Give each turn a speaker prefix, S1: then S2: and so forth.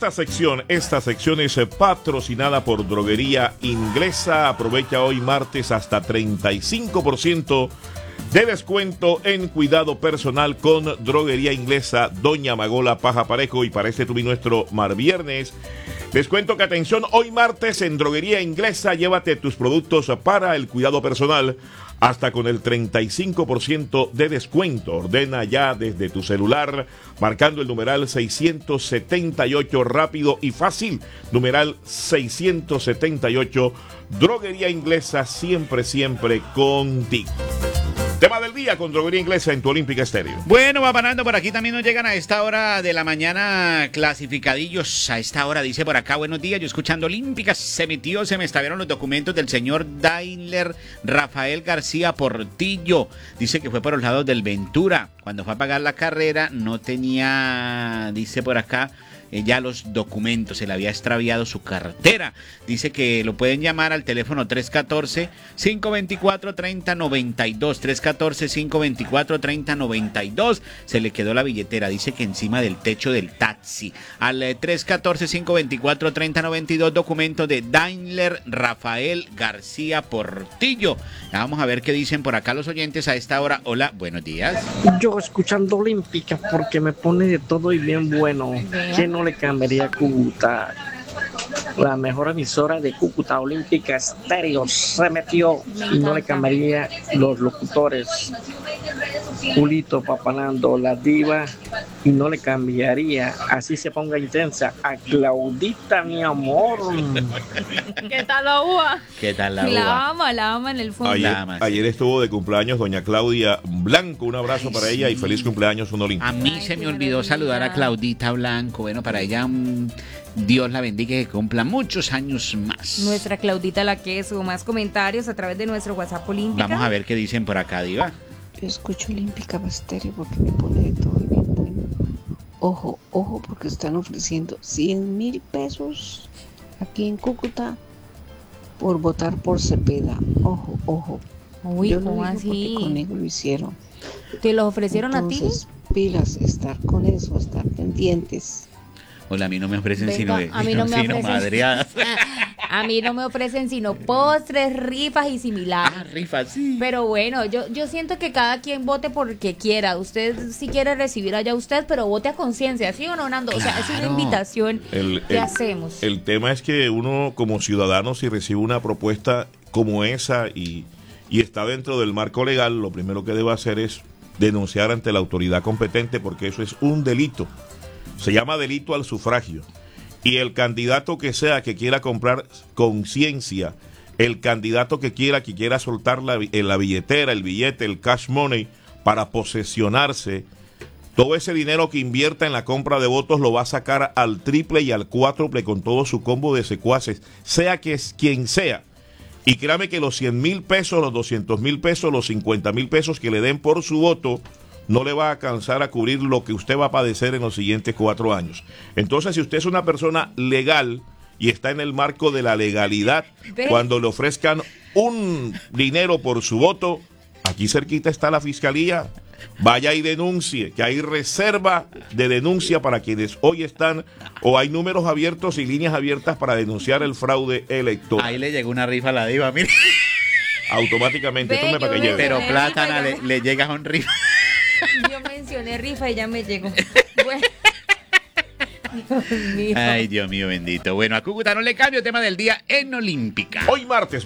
S1: Esta sección es patrocinada por Droguería Inglesa. Aprovecha hoy martes hasta 35% de descuento en cuidado personal con Droguería Inglesa, Doña Magola Paja Parejo. Y para este nuestro mar viernes, les cuento que atención, hoy martes en Droguería Inglesa, llévate tus productos para el cuidado personal hasta con el 35% de descuento. Ordena ya desde tu celular, marcando el numeral 678, rápido y fácil. Numeral 678, Droguería Inglesa, siempre, siempre contigo. Tema del día con Droguería Inglesa en tu Olímpica Estéreo.
S2: Bueno, va parando por aquí. También nos llegan a esta hora de la mañana clasificadillos. A esta hora dice por acá, buenos días, yo escuchando Olímpica, se me extraviaron los documentos del señor Daimler Rafael García Portillo. Dice que fue por los lados del Ventura. Cuando fue a pagar la carrera no tenía, dice por acá, ya los documentos, se le había extraviado su cartera. Dice que lo pueden llamar al teléfono 314-524-3092, 314-524-3092. Se le quedó la billetera, dice que encima del techo del taxi. Al 314-524-3092, documento de Daimler Rafael García Portillo. Ya vamos a ver qué dicen por acá los oyentes a esta hora. Hola, buenos días.
S3: Yo escuchando Olímpica porque me pone de todo y bien bueno. ¿Qué no le cambiaría a Cúcuta? La mejor emisora de Cúcuta, Olímpica Estéreo, se metió y no le cambiaría los locutores. Julito Papalando, la diva, y no le cambiaría, así se ponga intensa, a Claudita, mi amor.
S4: ¿Qué tal la uva?
S2: ¿Qué tal la uva?
S4: La ama en el fondo.
S1: Ayer estuvo de cumpleaños doña Claudia Blanco. Un abrazo para ella y feliz cumpleaños, un Olímpico.
S2: A mí se me olvidó saludar a Claudita Blanco. Bueno, para ella, Dios la bendiga y que cumpla muchos años más.
S4: Nuestra Claudita la queso. Más comentarios a través de nuestro WhatsApp Olímpica.
S2: Vamos a ver qué dicen por acá, diva.
S5: Yo escucho Olímpica Estéreo porque me pone de todo y bien bueno. Ojo, ojo, porque están ofreciendo 100,000 pesos aquí en Cúcuta por votar por Cepeda. Ojo, ojo.
S4: Uy,
S5: yo
S4: ¿cómo
S5: lo digo
S4: así?
S5: porque conmigo lo hicieron.
S4: ¿Te los ofrecieron
S5: Entonces,
S4: a ti?
S5: pilas, estar con eso, estar pendientes.
S2: Hola, a mí no me ofrecen
S4: Venga, a mí no me ofrecen.
S2: madreadas.
S4: A mí no me ofrecen sino postres, rifas y similares.
S2: Ah, rifas, sí.
S4: Pero bueno, yo siento que cada quien vote porque quiera. Usted si quiere recibir allá usted, pero vote a conciencia, ¿sí o no, Nando?
S2: Claro.
S4: O sea, es una invitación que hacemos.
S1: El tema es que uno como ciudadano, si recibe una propuesta como esa y está dentro del marco legal, lo primero que debe hacer es denunciar ante la autoridad competente, porque eso es un delito. Se llama delito al sufragio. Y el candidato que sea que quiera comprar conciencia, el candidato que quiera soltar la billetera, el billete, el cash money para posesionarse, todo ese dinero que invierta en la compra de votos lo va a sacar al triple y al cuádruple con todo su combo de secuaces, sea que es quien sea. Y créame que los 100,000 pesos, los 200,000 pesos, los 50,000 pesos que le den por su voto no le va a alcanzar a cubrir lo que usted va a padecer en los siguientes 4 años. Entonces, si usted es una persona legal y está en el marco de la legalidad, cuando le ofrezcan un dinero por su voto, aquí cerquita está la fiscalía, vaya y denuncie, que hay reserva de denuncia para quienes hoy están, o hay números abiertos y líneas abiertas para denunciar el fraude electoral.
S2: Ahí le llegó una rifa a la diva, mire.
S1: Automáticamente, tome para que lleve.
S2: Pero plátana le llega a un rifa.
S4: Yo mencioné rifa y ya me llegó. Bueno. Dios mío.
S2: Ay, Dios mío bendito. Bueno, a Cúcuta no le cambio, tema del día en Olímpica.
S1: Hoy martes